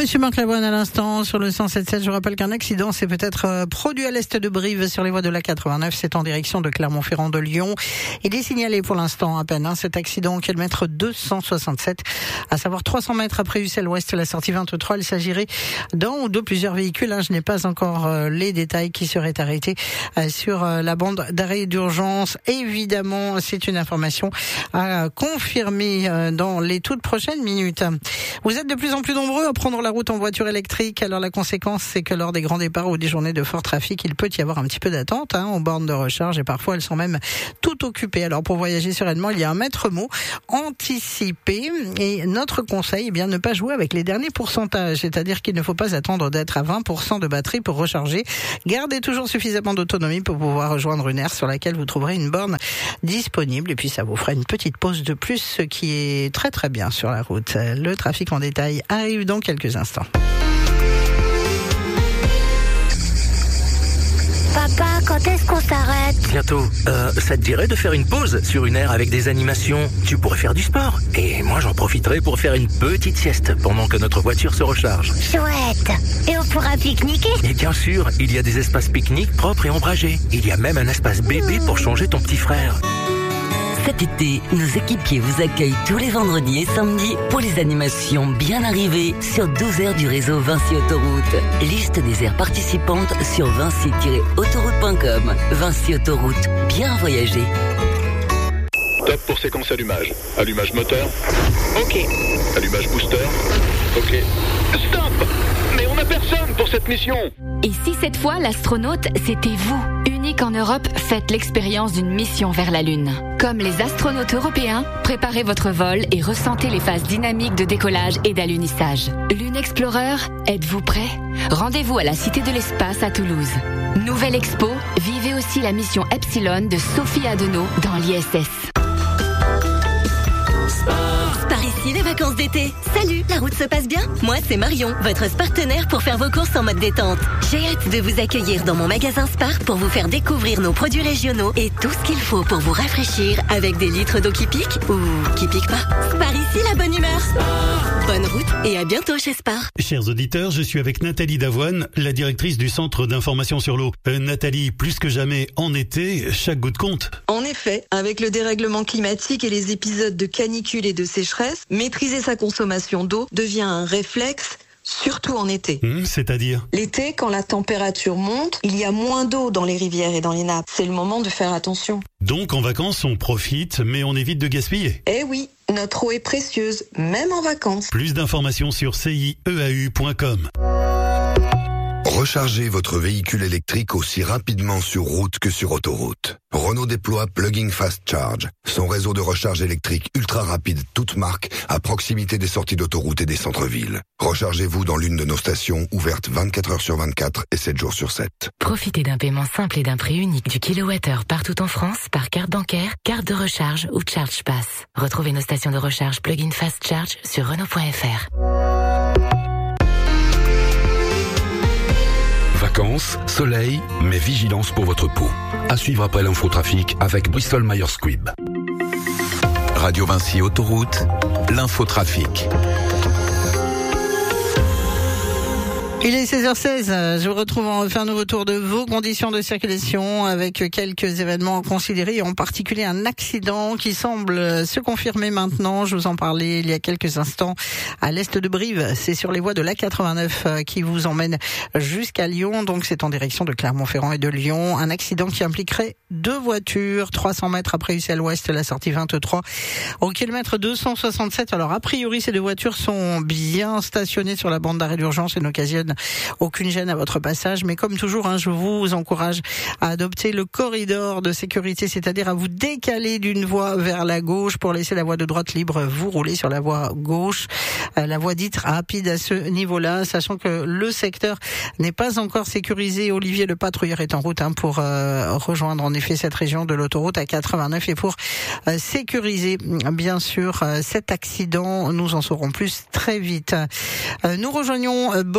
Monsieur Marc Lavoine à l'instant sur le 107.7. Je vous rappelle qu'un accident s'est peut-être produit à l'est de Brive sur les voies de la 89. C'est en direction de Clermont-Ferrand de Lyon. Il est signalé pour l'instant à peine cet accident au kilomètre 267, à savoir 300 mètres après Ussel-Ouest, la sortie 23. Il s'agirait d'un ou de plusieurs véhicules. Je n'ai pas encore les détails qui seraient arrêtés sur la bande d'arrêt d'urgence. Évidemment, c'est une information à confirmer dans les toutes prochaines minutes. Vous êtes de plus en plus nombreux à prendre la route en voiture électrique. Alors la conséquence, c'est que lors des grands départs ou des journées de fort trafic, il peut y avoir un petit peu d'attente aux bornes de recharge et parfois elles sont même toutes occupées. Alors pour voyager sereinement, il y a un maître mot: anticiper. Et notre conseil, ne pas jouer avec les derniers pourcentages, c'est-à-dire qu'il ne faut pas attendre d'être à 20% de batterie pour recharger. Gardez toujours suffisamment d'autonomie pour pouvoir rejoindre une aire sur laquelle vous trouverez une borne disponible et puis ça vous fera une petite pause de plus, ce qui est très très bien sur la route. Le trafic en détail arrive dans quelques instants. Papa, quand est-ce qu'on s'arrête ? Bientôt. Ça te dirait de faire une pause sur une aire avec des animations ? Tu pourrais faire du sport. Et moi, j'en profiterai pour faire une petite sieste pendant que notre voiture se recharge. Chouette. Et on pourra pique-niquer ? Et bien sûr, il y a des espaces pique-nique propres et ombragés. Il y a même un espace bébé pour changer ton petit frère. Cet été, nos équipiers vous accueillent tous les vendredis et samedis pour les animations bien arrivées sur 12 aires du réseau Vinci Autoroute. Liste des aires participantes sur vinci-autoroute.com. Vinci Autoroute, bien voyager. Top pour séquence allumage. Allumage moteur. Ok. Allumage booster. Ok. Stop! Mais on n'a personne pour cette mission. Et si cette fois l'astronaute, c'était vous? Unique en Europe, faites l'expérience d'une mission vers la Lune. Comme les astronautes européens, préparez votre vol et ressentez les phases dynamiques de décollage et d'alunissage. Lune Explorer, êtes-vous prêts? Rendez-vous à la Cité de l'Espace à Toulouse. Nouvelle expo, vivez aussi la mission Epsilon de Sophie Adenau dans l'ISS. Par ici les vacances d'été. Salut, la route se passe bien? Moi c'est Marion, votre partenaire pour faire vos courses en mode détente. J'ai hâte de vous accueillir dans mon magasin Spar pour vous faire découvrir nos produits régionaux et tout ce qu'il faut pour vous rafraîchir avec des litres d'eau qui piquent ou qui piquent pas. Spar ici la bonne humeur. Bonne route et à bientôt chez Spar. Chers auditeurs, je suis avec Nathalie Davoine, la directrice du Centre d'information sur l'eau. Nathalie, plus que jamais en été, chaque goutte compte. En effet, avec le dérèglement climatique et les épisodes de canicule et de sécheresse, maîtriser sa consommation d'eau devient un réflexe, surtout en été. C'est-à-dire ? L'été, quand la température monte, il y a moins d'eau dans les rivières et dans les nappes. C'est le moment de faire attention. Donc en vacances, on profite, mais on évite de gaspiller. Eh oui, notre eau est précieuse, même en vacances. Plus d'informations sur cieau.com. Rechargez votre véhicule électrique aussi rapidement sur route que sur autoroute. Renault déploie Plug-in Fast Charge, son réseau de recharge électrique ultra rapide toute marque à proximité des sorties d'autoroute et des centres-villes. Rechargez-vous dans l'une de nos stations ouvertes 24 heures sur 24 et 7 jours sur 7. Profitez d'un paiement simple et d'un prix unique du kilowattheure partout en France par carte bancaire, carte de recharge ou ChargePass. Retrouvez nos stations de recharge Plug-in Fast Charge sur Renault.fr. Vacances, soleil, mais vigilance pour votre peau. À suivre après l'infotrafic avec Bristol Myers Squibb. Radio Vinci Autoroute, l'infotrafic. Il est 16h16, je vous retrouve en faire un nouveau tour de vos conditions de circulation avec quelques événements à considérer, en particulier un accident qui semble se confirmer maintenant. Je vous en parlais il y a quelques instants à l'est de Brive. C'est sur les voies de l'A89 qui vous emmène jusqu'à Lyon. Donc c'est en direction de Clermont-Ferrand et de Lyon. Un accident qui impliquerait deux voitures, 300 mètres après Ussel-Ouest, la sortie 23, au kilomètre 267. Alors a priori, ces deux voitures sont bien stationnées sur la bande d'arrêt d'urgence et n'occasionnent aucune gêne à votre passage, mais comme toujours, je vous encourage à adopter le corridor de sécurité, c'est-à-dire à vous décaler d'une voie vers la gauche pour laisser la voie de droite libre. Vous roulez sur la voie gauche, la voie dite rapide à ce niveau-là, sachant que le secteur n'est pas encore sécurisé. Olivier le patrouilleur est en route pour rejoindre en effet cette région de l'autoroute A89 et pour sécuriser bien sûr cet accident. Nous en saurons plus très vite. Nous rejoignons Bordeaux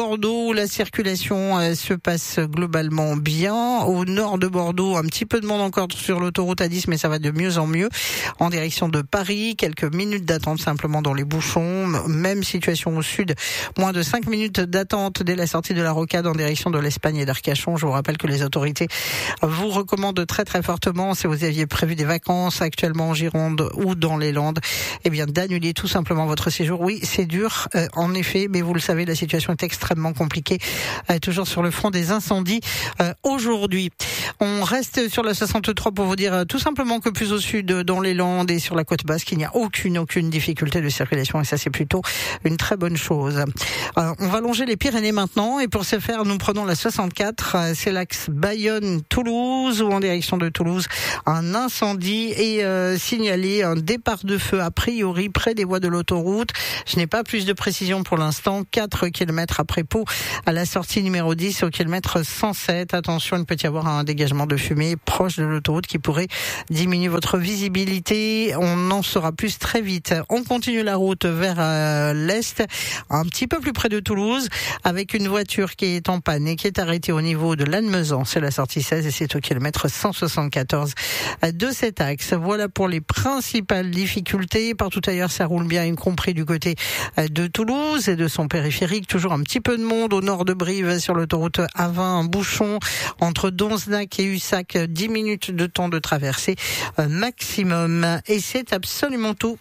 Bordeaux, la circulation se passe globalement bien. Au nord de Bordeaux, un petit peu de monde encore sur l'autoroute A10, mais ça va de mieux en mieux. En direction de Paris, quelques minutes d'attente simplement dans les bouchons. Même situation au sud, moins de 5 minutes d'attente dès la sortie de la Rocade en direction de l'Espagne et d'Arcachon. Je vous rappelle que les autorités vous recommandent très très fortement, si vous aviez prévu des vacances actuellement en Gironde ou dans les Landes, eh bien d'annuler tout simplement votre séjour. Oui, c'est dur en effet, mais vous le savez, la situation est extrêmement compliquée, toujours sur le front des incendies aujourd'hui. On reste sur la 63 pour vous dire tout simplement que plus au sud, dans les Landes et sur la côte basque, il n'y a aucune difficulté de circulation, et ça c'est plutôt une très bonne chose. On va longer les Pyrénées maintenant, et pour ce faire, nous prenons la 64, c'est l'axe Bayonne-Toulouse, ou en direction de Toulouse, un incendie est signalé, un départ de feu a priori près des voies de l'autoroute. Je n'ai pas plus de précision pour l'instant. 4 km après Pau, à la sortie numéro 10 au kilomètre 107. Attention, il peut y avoir un dégagement de fumée proche de l'autoroute qui pourrait diminuer votre visibilité. On en saura plus très vite. On continue la route vers l'est, un petit peu plus près de Toulouse, avec une voiture qui est en panne et qui est arrêtée au niveau de Lannemezan. C'est la sortie 16 et c'est au kilomètre 174 de cet axe. Voilà pour les principales difficultés. Partout ailleurs, ça roule bien, y compris du côté de Toulouse et de son périphérique. Toujours un petit peu de monde au nord de Brive sur l'autoroute A20, un bouchon entre Donzenac et Ussac, 10 minutes de temps de traversée maximum. Et c'est absolument tout.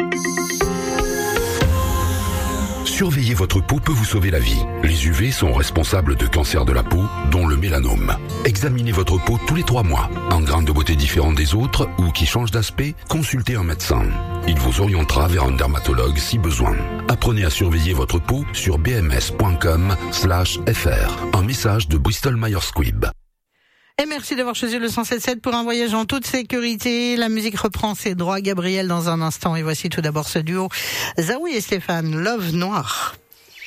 Surveiller votre peau peut vous sauver la vie. Les UV sont responsables de cancers de la peau, dont le mélanome. Examinez votre peau tous les 3 mois. Un grain de beauté différent des autres ou qui change d'aspect, consultez un médecin. Il vous orientera vers un dermatologue si besoin. Apprenez à surveiller votre peau sur bms.com/fr. Un message de Bristol Myers Squibb. Et merci d'avoir choisi le 107.7 pour un voyage en toute sécurité. La musique reprend ses droits. Gabriel dans un instant. Et voici tout d'abord ce duo. Zaoui et Stéphane, Love Noir.